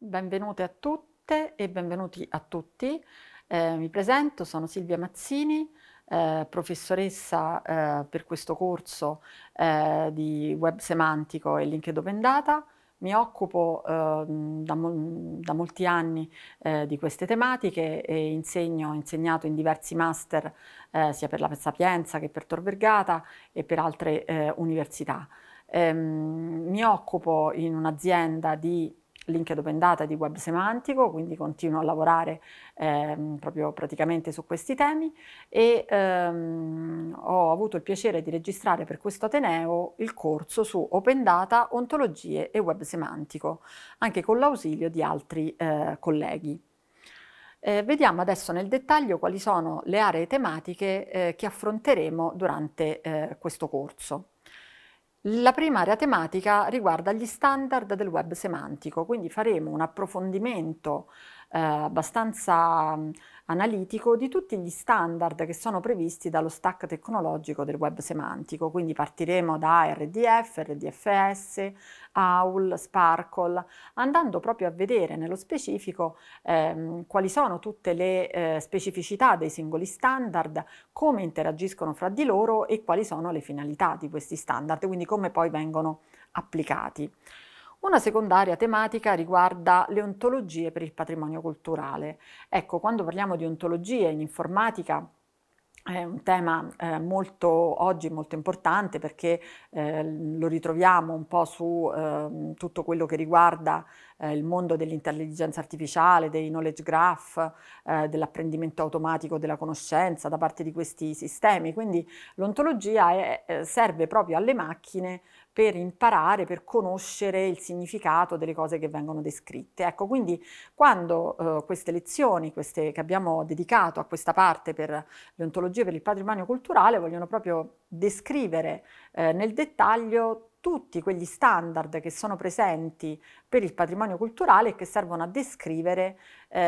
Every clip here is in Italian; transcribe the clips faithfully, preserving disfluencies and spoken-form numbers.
Benvenute a tutte e benvenuti a tutti. Eh, mi presento, sono Silvia Mazzini, eh, professoressa eh, per questo corso eh, di web semantico e linked open data. Mi occupo eh, da, mo- da molti anni eh, di queste tematiche e insegno, ho insegnato in diversi master eh, sia per la Sapienza che per Tor Vergata e per altre eh, università. Ehm, mi occupo in un'azienda di linked open data di web semantico, quindi continuo a lavorare ehm, proprio praticamente su questi temi e ehm, ho avuto il piacere di registrare per questo Ateneo il corso su Open Data, Ontologie e Web Semantico, anche con l'ausilio di altri eh, colleghi. Eh, vediamo adesso nel dettaglio quali sono le aree tematiche eh, che affronteremo durante eh, questo corso. La prima area tematica riguarda gli standard del web semantico, quindi faremo un approfondimento eh, abbastanza mh, analitico di tutti gli standard che sono previsti dallo stack tecnologico del web semantico, quindi partiremo da R D F, R D F S, A U L, Sparkle, andando proprio a vedere nello specifico ehm, quali sono tutte le eh, specificità dei singoli standard, come interagiscono fra di loro e quali sono le finalità di questi standard, quindi come poi vengono applicati. Una secondaria tematica riguarda le ontologie per il patrimonio culturale. Ecco, quando parliamo di ontologie in informatica è un tema eh, molto, oggi molto importante perché eh, lo ritroviamo un po' su eh, tutto quello che riguarda eh, il mondo dell'intelligenza artificiale, dei knowledge graph, eh, dell'apprendimento automatico della conoscenza da parte di questi sistemi. Quindi l'ontologia è, eh, serve proprio alle macchine per imparare, per conoscere il significato delle cose che vengono descritte. Ecco, quindi quando eh, queste lezioni, queste che abbiamo dedicato a questa parte per le ontologie per il patrimonio culturale, vogliono proprio descrivere eh, nel dettaglio tutti quegli standard che sono presenti per il patrimonio culturale e che servono a descrivere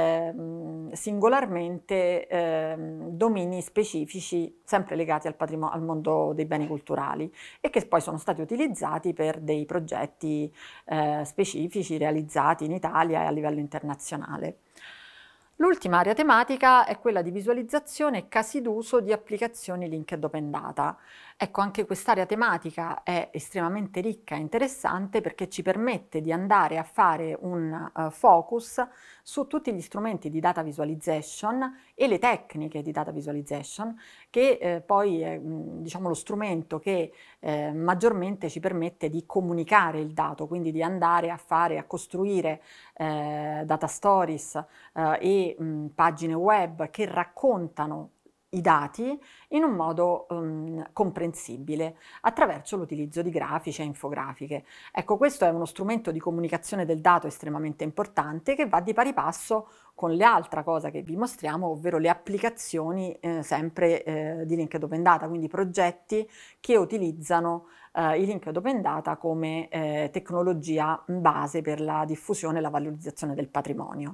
ehm, singolarmente ehm, domini specifici sempre legati al, al mondo dei beni culturali e che poi sono stati utilizzati per dei progetti eh, specifici realizzati in Italia e a livello internazionale. L'ultima area tematica è quella di visualizzazione e casi d'uso di applicazioni linked open data. Ecco, anche quest'area tematica è estremamente ricca e interessante perché ci permette di andare a fare un uh, focus su tutti gli strumenti di data visualization e le tecniche di data visualization, che eh, poi è mh, diciamo, lo strumento che eh, maggiormente ci permette di comunicare il dato, quindi di andare a fare, a costruire eh, data stories eh, e mh, pagine web che raccontano i dati in un modo um, comprensibile attraverso l'utilizzo di grafici e infografiche. Ecco, questo è uno strumento di comunicazione del dato estremamente importante che va di pari passo con l'altra cosa che vi mostriamo, ovvero le applicazioni eh, sempre eh, di linked open data, quindi progetti che utilizzano eh, i linked open data come eh, tecnologia base per la diffusione e la valorizzazione del patrimonio.